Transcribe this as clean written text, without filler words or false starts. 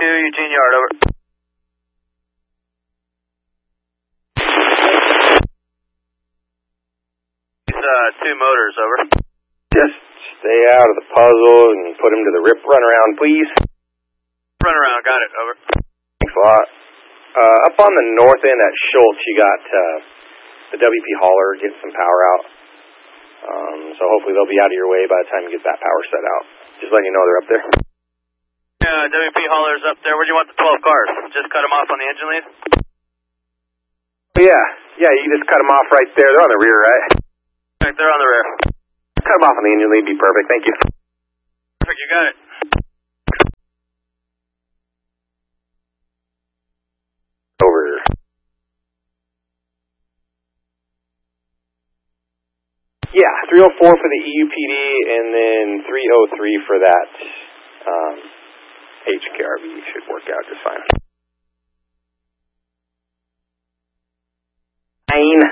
Eugene Yard, over. These, 2 motors, over. Just stay out of the puzzle and put him to the rip run around, please. Run around, got it, over. Thanks a lot. Up on the north end at Schultz, you got the WP hauler getting some power out. So hopefully they'll be out of your way by the time you get that power set out. Just letting you know they're up there. Yeah, WP hauler's up there. Where do you want the 12 cars? Just cut them off on the engine lead? Yeah, you just cut them off right there. They're on the rear, right? Right, they're on the rear. Cut them off on the engine lead, be perfect. Thank you. Perfect, you got it. Over. Yeah, 304 for the EUPD, and then 303 for that HKRV should work out just fine. 9.